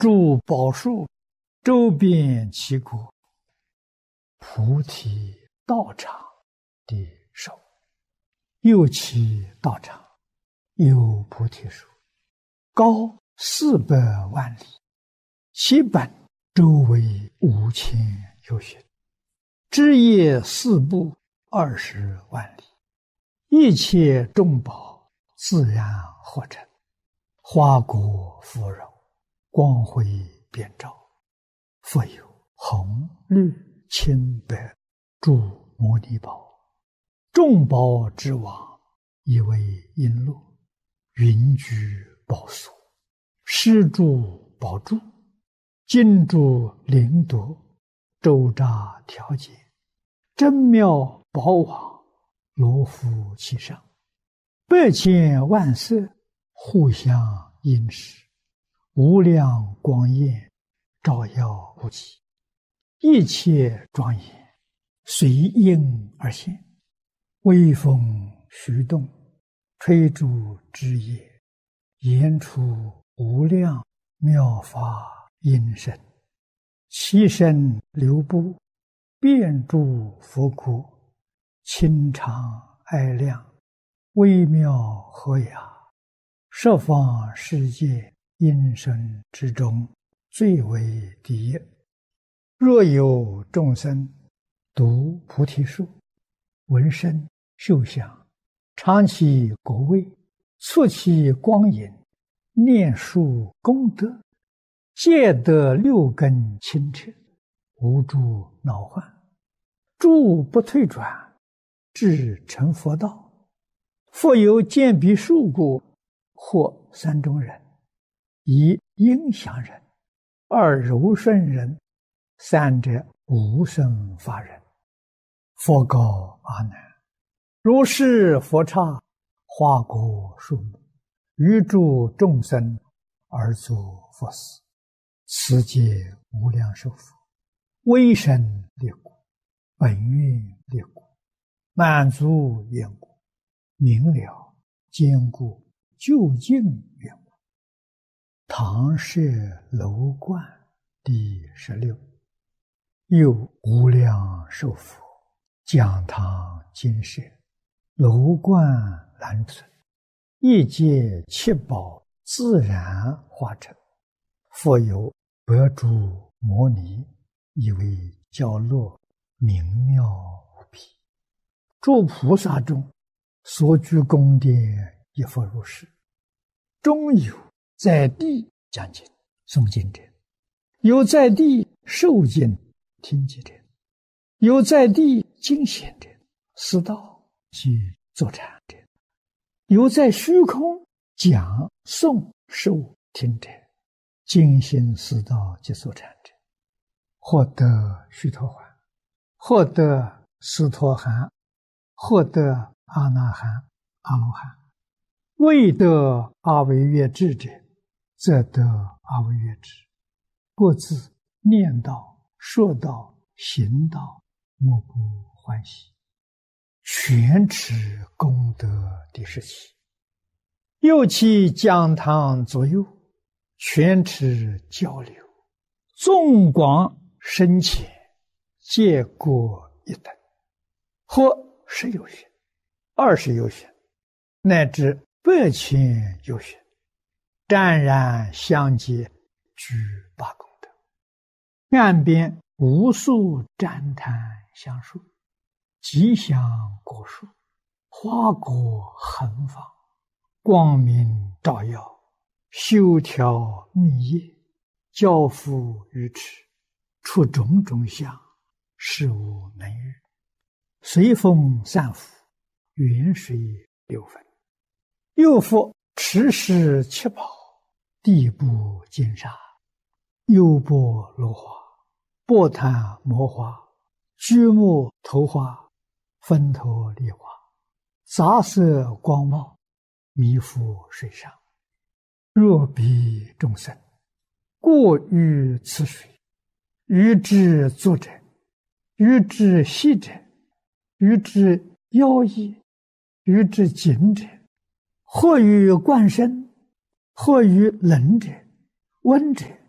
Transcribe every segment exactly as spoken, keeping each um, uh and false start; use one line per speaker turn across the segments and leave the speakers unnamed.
诸宝树周遍其国，菩提道场的手，右其道场有菩提树，高四百万里，其本周围五千由旬，枝叶四部二十万里，一切众宝自然合成，花果芙蓉，光辉遍照，复有红绿青白诸摩尼宝，众宝之王，以为璎珞，云居宝所，施诸宝柱，金珠灵夺，周匝调节，真妙宝网，罗浮其上，百千万色互相映饰，无量光焰照耀不极，一切庄严随应而现，微风徐动，吹逐枝叶，言出无量妙法音声，其声流布，遍诸佛国，清长哀亮，微妙和雅，十方世界音声之中最为第一。若有众生读菩提树，闻声嗅香，尝其果味，触其光影，念树功德，皆得六根清澈，无诸恼患，诸不退转，至成佛道。复有见彼树故，或三种人：一应祥人，二柔顺人，三者无生法人。佛告阿难：如是佛刹，花果树木，于诸众生而作佛事，此皆无量寿佛，威神力故，本愿力故，满足愿故，明了坚固究竟愿故。唐舍楼观第十六。又无量寿佛讲堂金舍，楼观栏存，一界七宝自然化成，复有百诸摩尼，以为教落，明妙无比。诸菩萨中所居宫殿亦复如是。中有在地讲经诵经者，有在地受经听经者，有在地经显者，思道及坐禅者，有在虚空讲诵受听者，精心思道及坐禅者，获得须陀洹，获得斯陀含，获得阿那含、阿罗汉。未得阿惟越致者，则得阿惟越致。各自念道、说道、行道，莫不欢喜，全持功德第十七。又其讲堂左右，全持交流，纵广深浅，皆各一等，或十有旬，二十有旬，乃至百千有旬，湛然相接，具八功德。岸边无数旃檀香树，吉祥果树，花果横放，光明照耀，修条密叶，交付于池，出种种相，事无能喻。随风散伏，远水流分。又复持世七宝，地部金沙，优波罗花，波檀摩花，居木头花，分头梨花，杂色光茂，弥覆水上。若彼众生过于此水，于之坐者，于之息者，于之腰衣，于之颈者，或于冠身，或于冷者、温者，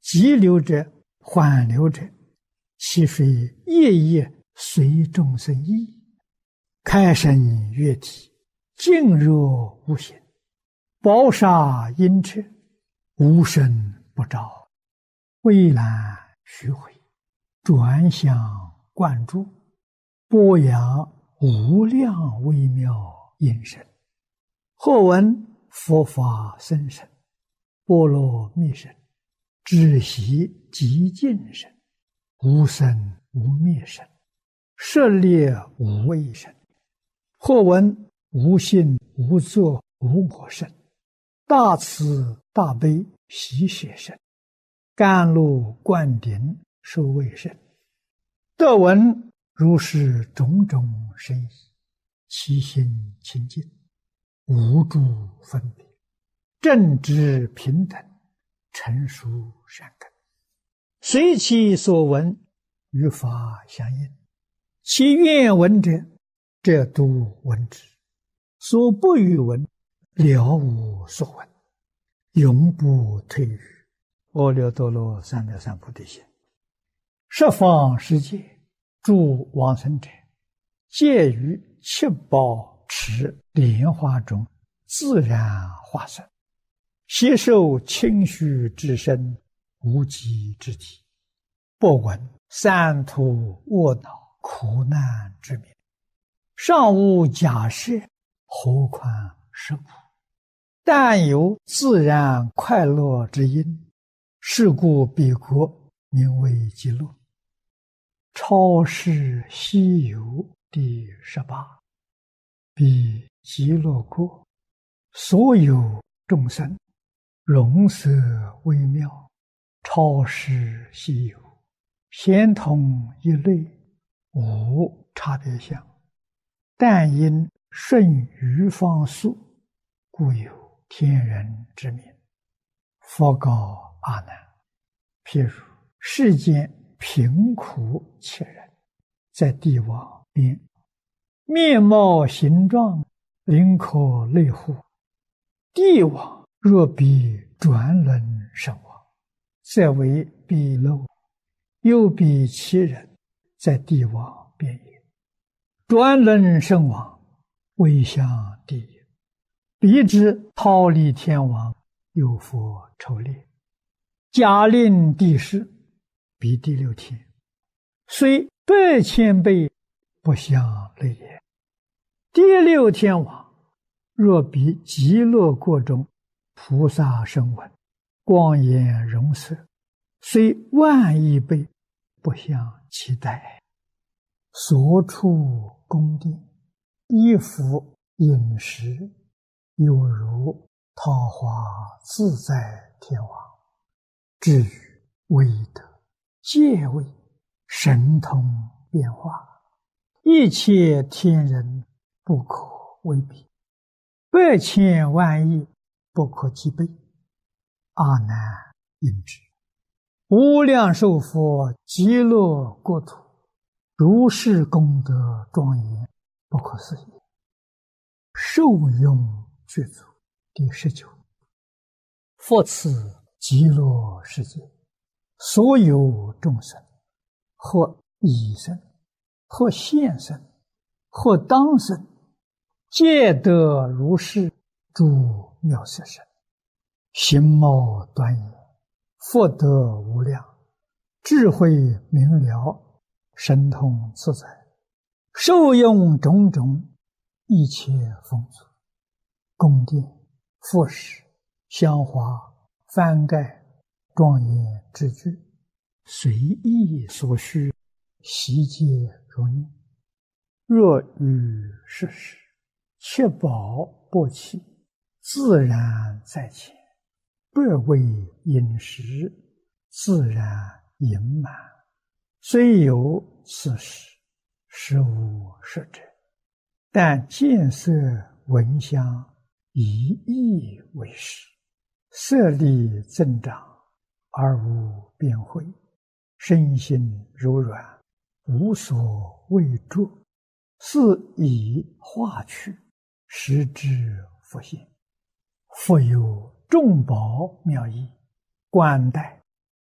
急流者、缓流者，其水夜夜随众生意，开生月体，静若无形，宝沙阴彻，无声不照，蔚蓝虚回，转向贯注，播扬无量微妙音声。或闻佛法僧声，波罗蜜声，只习极静声，无生无灭声，舍猎无畏声。或闻无性无作无我声，大慈大悲喜舍声，甘露灌顶受卫声。得闻如是种种声意，其心清净，无诸分别，正直平等，成熟善根，随其所闻，与法相应。其愿闻者，则度闻之；所不与闻，了无所闻，永不退于阿耨多罗三藐三菩提心。十方世界诸往生者，皆于七宝池莲花中自然化身，携受清虚之身，无极之体，不闻三途卧恼苦难之名，尚无假设，何况是苦？但有自然快乐之因，是故彼国名为极乐。超世西游第十八。彼极乐国，所有众生，容色微妙，超世西游，咸同一类，无差别相。但因顺于方速，故有天人之名。佛告阿难：譬如世间贫苦切人，在帝王边，面貌形状，灵可类乎？帝王若比转轮身亡，则为鄙陋；又比其人，在帝王边也。转轮身亡，未向地也。彼之忉利天王，有佛抽列，假令地势，彼第六天，虽百千倍，不相类也。第六天王，若比极乐国中菩萨声闻，光颜容色，虽万亿倍，不相期待。所处宫殿，衣服饮食，有如桃花自在天王。至于威德、戒位、神通变化，一切天人不可为比，百千万亿不可计备。阿难应知，无量寿佛极乐国土，如是功德庄严，不可思议。受用具足第十九。复此极乐世界，所有众生，或已生，或现生，或当生，皆得如是诸妙色身，形貌端严，福德无量，智慧明了，神通自在，受用种种一切丰足，宫殿、服饰、香花、幡盖、庄严之具，随意所需，悉皆如念。若遇世事，确保不弃，自然在前，百味饮食，自然盈满。虽有此事，实无实者，但见色闻香，以意为实，色力增长，而无边慧，身心柔软，无所畏著，是以化去，实之复现。复有众宝妙义，冠带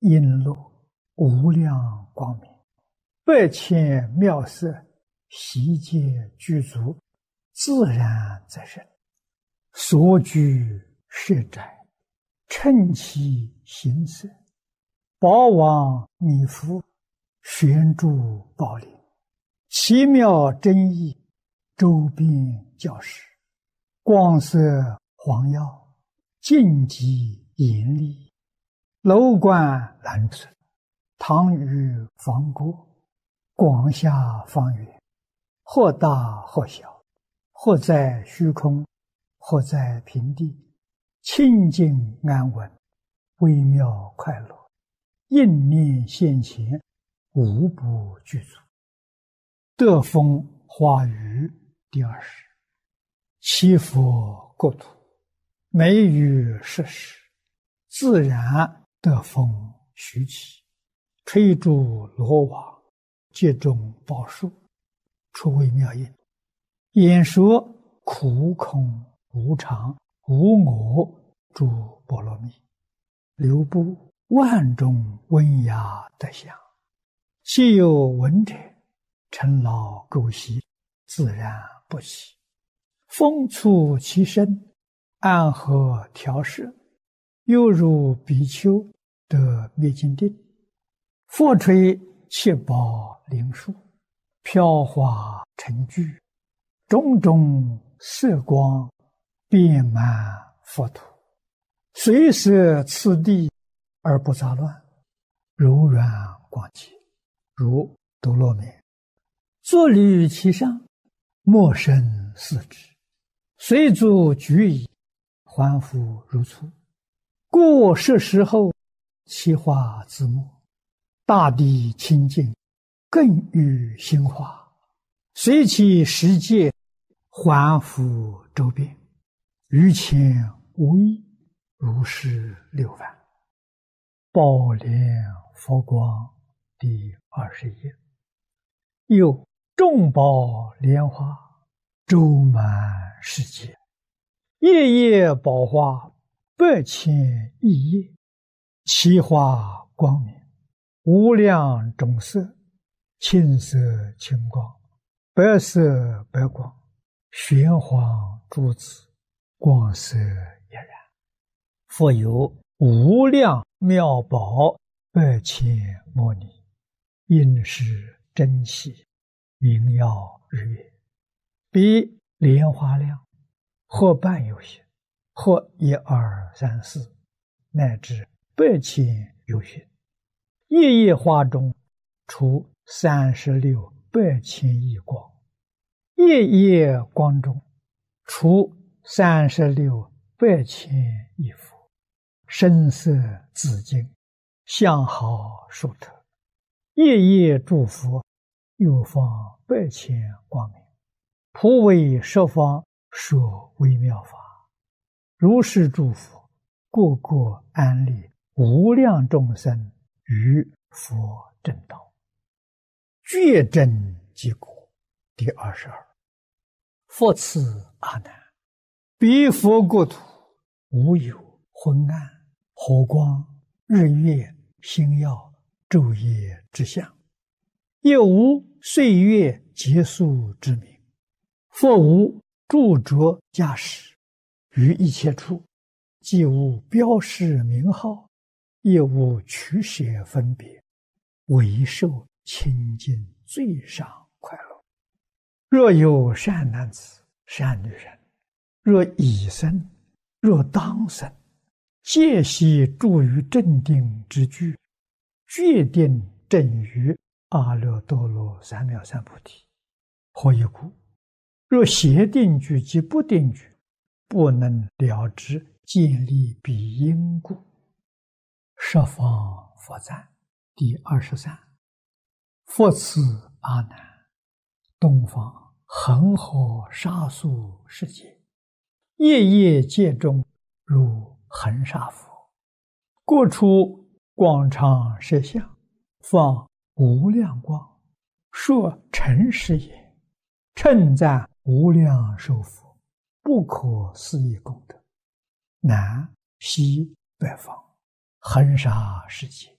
璎珞无量光明，百千妙色悉皆具足，自然则生。所居舍宅，称其形色，宝王弥覆，悬诸宝林，奇妙真义，周遍教室，光色黄耀，净极严厉，楼观蓝色，堂宇方过，广厦方圆，或大或小，或在虚空，或在平地，清净安稳，微妙快乐，应念现前，无不具足。德风华语第二十。七佛国土，美于设施，自然德风徐起，垂诸罗网，皆中宝树，出微妙音，演说苦空无常无我诸波罗蜜，流布万种温雅德相，其有闻者，尘劳垢习，自然不起。风促其身，安和调摄，犹如比丘得灭尽定。佛垂七宝灵树，飘华成聚，种种色光遍满佛土，随摄次第而不杂乱，柔软广洁，如斗罗面。坐立其上，莫生四肢，随足举矣，还复如初。过设时后，其化自没，大地清净，更于心化，随其时界，还复周遍，于前无异，如是六番。宝莲佛光第二十页。又众宝莲花，周满世界，夜夜宝花，百千亿叶，其花光明，无量种色，青色青光，白色白光，玄黄珠子，光色俨然。复有无量妙宝，百千摩尼，应是珍稀，明耀日月，比莲花量，或半有限，或一二三四，乃至百千有限。夜夜花中，出三十六百千亿光；夜夜光中，出三十六百千亿佛。声色自净，相好殊特。夜夜诸佛，又放百千光明，普为十方说微妙法。如是诸佛，个个安立无量众生于佛正道，觉真即果。第二十二。复次阿难，彼佛国土，无有昏暗、火光、日月、星耀、昼夜之相，也无岁月结束之名。复无著着驾驶，于一切处，既无标示名号，也无取舍分别，唯受清净最上快乐。若有善男子、善女人，若已生，若当生，皆悉住于正定之具，决定正于阿耨多罗三藐三菩提。何以故？若邪定具及不定具，不能了知建立彼因故。十方佛赞第二十三。复次阿难，东方恒河沙数世界，夜夜界中如恒沙佛，各处广长舌相，放无量光，说诚实也，称赞无量寿佛，不可思议功德。南西北方恒沙世界，